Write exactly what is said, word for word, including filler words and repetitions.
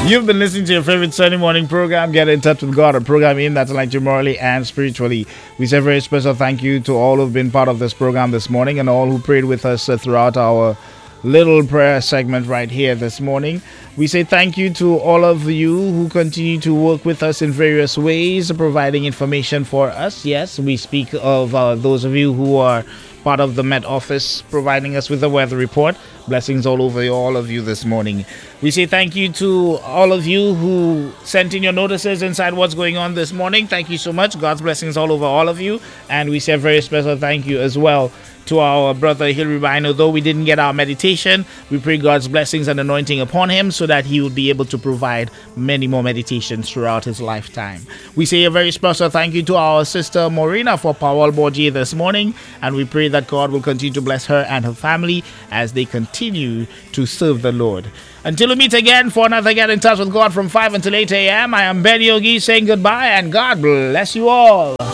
You've been listening to your favorite Sunday morning program, Get in Touch with God, a program in that's like you morally and spiritually. We say a very special thank you to all who've been part of this program this morning and all who prayed with us uh, throughout our little prayer segment right here this morning. We say thank you to all of you who continue to work with us in various ways, providing information for us. Yes, we speak of uh, those of you who are part of the Met Office, providing us with a weather report. Blessings all over all of you this morning. We say thank you to all of you who sent in your notices inside what's going on this morning. Thank you so much. God's blessings all over all of you. And we say a very special thank you as well to our brother Hilary Bino. Though we didn't get our meditation, we pray God's blessings and anointing upon him so that he will be able to provide many more meditations throughout his lifetime. We say a very special thank you to our sister Morena for Powell Borgie this morning, and we pray that God will continue to bless her and her family as they continue to serve the Lord. Until we meet again for another Get in Touch with God from five until eight a.m., I am Ben Yogi saying goodbye and God bless you all.